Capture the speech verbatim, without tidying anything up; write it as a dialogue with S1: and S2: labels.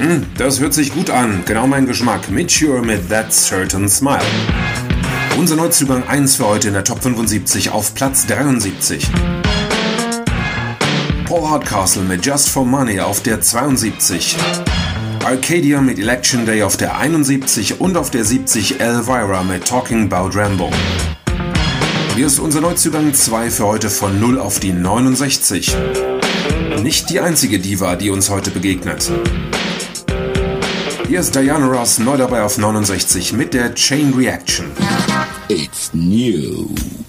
S1: Mhm, das hört sich gut an. Genau mein Geschmack. Mature mit That Certain Smile. Unser Neuzugang eins für heute in der Top fünfundsiebzig auf Platz dreiundsiebzig. Paul Hardcastle mit Just for Money auf der zweiundsiebzig. Arcadia mit Election Day auf der einundsiebzig und auf der siebzig Elvira mit Talking About Rambo. Hier ist unser Neuzugang zwei für heute von null auf die neunundsechzig. Nicht die einzige Diva, die uns heute begegnet. Hier ist Diana Ross neu dabei auf neunundsechzig mit der Chain Reaction.
S2: It's new.